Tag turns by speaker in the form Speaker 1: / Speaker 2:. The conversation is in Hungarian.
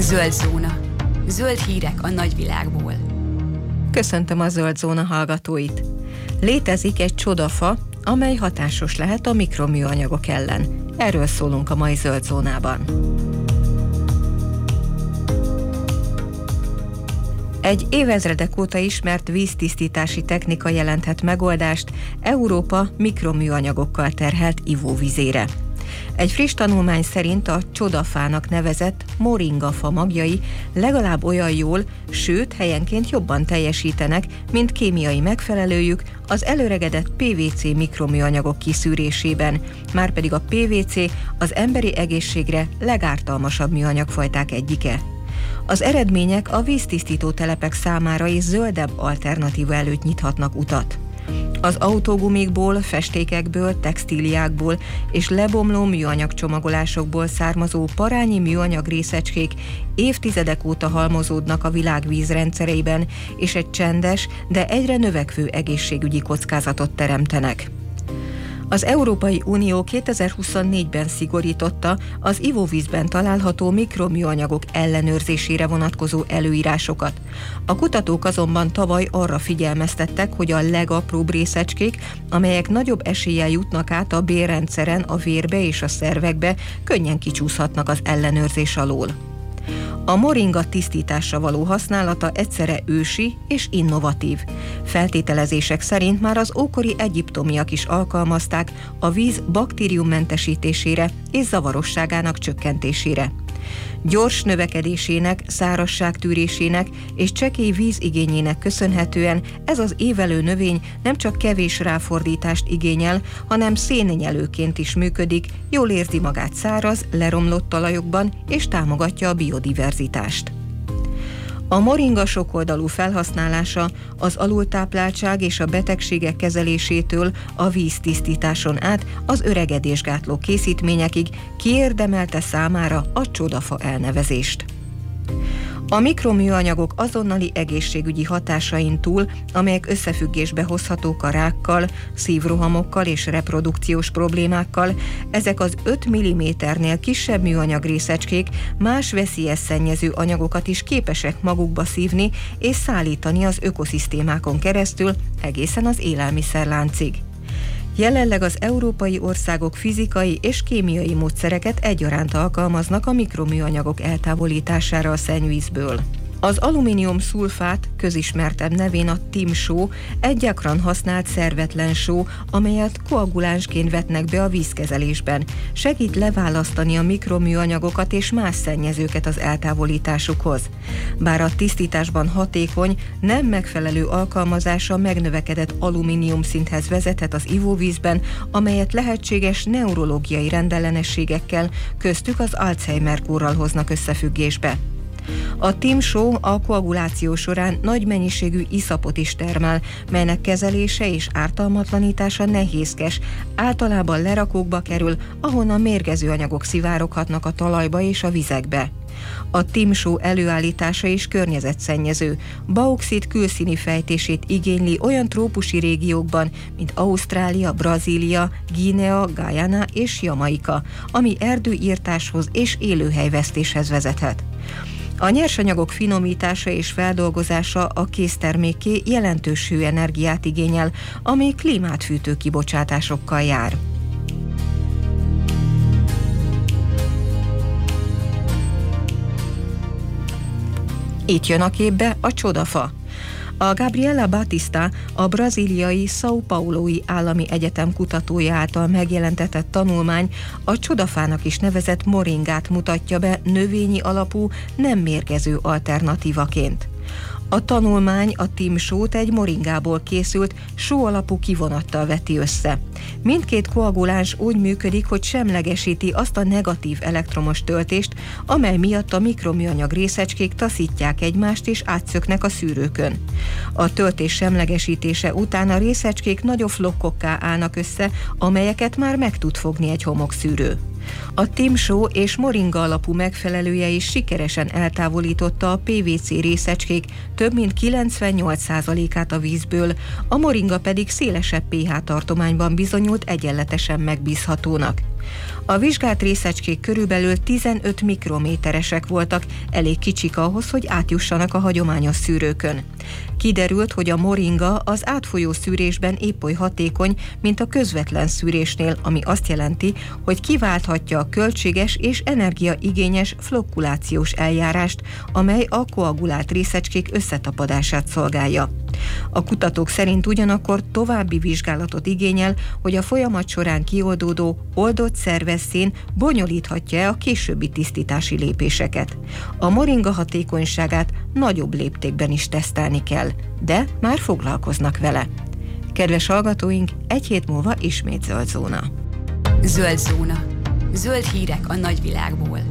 Speaker 1: Zöld zóna. Zöld hírek a nagyvilágból.
Speaker 2: Köszöntöm a Zöld Zóna hallgatóit. Létezik egy csodafa, amely hatásos lehet a mikroműanyagok ellen. Erről szólunk a mai Zöld Zónában. Egy évezredek óta ismert víztisztítási technika jelenthet megoldást Európa mikroműanyagokkal terhelt ivóvizére. Egy friss tanulmány szerint a csodafának nevezett moringafa magjai legalább olyan jól, sőt helyenként jobban teljesítenek, mint kémiai megfelelőjük az előregedett PVC mikroműanyagok kiszűrésében, márpedig a PVC az emberi egészségre legártalmasabb műanyagfajták egyike. Az eredmények a víztisztító telepek számára is zöldebb alternatíva előtt nyithatnak utat. Az autógumikból, festékekből, textíliákból és lebomló műanyag csomagolásokból származó parányi műanyag részecskék évtizedek óta halmozódnak a világ vízrendszereiben, és egy csendes, de egyre növekvő egészségügyi kockázatot teremtenek. Az Európai Unió 2024-ben szigorította az ivóvízben található mikroműanyagok ellenőrzésére vonatkozó előírásokat. A kutatók azonban tavaly arra figyelmeztettek, hogy a legapróbb részecskék, amelyek nagyobb eséllyel jutnak át a bélrendszeren, a vérbe és a szervekbe, könnyen kicsúszhatnak az ellenőrzés alól. A moringa tisztításra való használata egyszerre ősi és innovatív. Feltételezések szerint már az ókori egyiptomiak is alkalmazták a víz baktériummentesítésére és zavarosságának csökkentésére. Gyors növekedésének, szárazságtűrésének és csekély vízigényének köszönhetően ez az évelő növény nem csak kevés ráfordítást igényel, hanem szénnyelőként is működik, jól érzi magát száraz, leromlott talajokban és támogatja a biodiverzitást. A moringa sokoldalú felhasználása az alultápláltság és a betegségek kezelésétől a víztisztításon át az öregedésgátló készítményekig kiérdemelte számára a csodafa elnevezést. A mikroműanyagok azonnali egészségügyi hatásain túl, amelyek összefüggésbe hozhatók a rákkal, szívrohamokkal és reprodukciós problémákkal, ezek az 5 mm-nél kisebb műanyag részecskék más veszélyes szennyező anyagokat is képesek magukba szívni és szállítani az ökoszisztémákon keresztül egészen az élelmiszerláncig. Jelenleg az európai országok fizikai és kémiai módszereket egyaránt alkalmaznak a mikroműanyagok eltávolítására a szennyvízből. Az alumínium szulfát, közismertebb nevén a TIM-só, egy gyakran használt szervetlen só, amelyet koagulánsként vetnek be a vízkezelésben. Segít leválasztani a mikroműanyagokat és más szennyezőket az eltávolításukhoz. Bár a tisztításban hatékony, nem megfelelő alkalmazása megnövekedett alumínium szinthez vezethet az ivóvízben, amelyet lehetséges neurológiai rendellenességekkel, köztük az Alzheimer-kórral hoznak összefüggésbe. A TIM-só a koaguláció során nagy mennyiségű iszapot is termel, melynek kezelése és ártalmatlanítása nehézkes, általában lerakókba kerül, ahonnan mérgező anyagok szivároghatnak a talajba és a vizekbe. A TIM-só előállítása is környezetszennyező. Bauxit külszíni fejtését igényli olyan trópusi régiókban, mint Ausztrália, Brazília, Guinea, Guyana és Jamaika, ami erdőirtáshoz és élőhelyvesztéshez vezethet. A nyersanyagok finomítása és feldolgozása a késztermékké jelentős hőenergiát igényel, ami klímát fűtő kibocsátásokkal jár. Itt jön a képbe a csodafa. A Gabriela Batista, a brazíliai São Paulo-i Állami Egyetem kutatója által megjelentetett tanulmány a csodafának is nevezett moringát mutatja be növényi alapú, nem mérgező alternatívaként. A tanulmány a TIM-sót egy moringából készült, só alapú kivonattal veti össze. Mindkét koaguláns úgy működik, hogy semlegesíti azt a negatív elektromos töltést, amely miatt a mikroműanyag részecskék taszítják egymást és átszöknek a szűrőkön. A töltés semlegesítése után a részecskék nagyobb flokkokká állnak össze, amelyeket már meg tud fogni egy homokszűrő. A TIM-só és moringa alapú megfelelője is sikeresen eltávolította a PVC részecskék több mint 98%-át a vízből, a moringa pedig szélesebb pH tartományban bizonyult egyenletesen megbízhatónak. A vizsgált részecskék körülbelül 15 mikrométeresek voltak, elég kicsik ahhoz, hogy átjussanak a hagyományos szűrőkön. Kiderült, hogy a moringa az átfolyó szűrésben épp oly hatékony, mint a közvetlen szűrésnél, ami azt jelenti, hogy kiválthatja a költséges és energiaigényes flokkulációs eljárást, amely a koagulált részecskék összetapadását szolgálja. A kutatók szerint ugyanakkor további vizsgálatot igényel, hogy a folyamat során kioldódó, oldott szervesszín bonyolíthatja a későbbi tisztítási lépéseket. A moringa hatékonyságát nagyobb léptékben is tesztelni kell, de már foglalkoznak vele. Kedves hallgatóink, egy hét múlva ismét zöld zóna.
Speaker 1: Zöld zóna. Zöld hírek a nagyvilágból.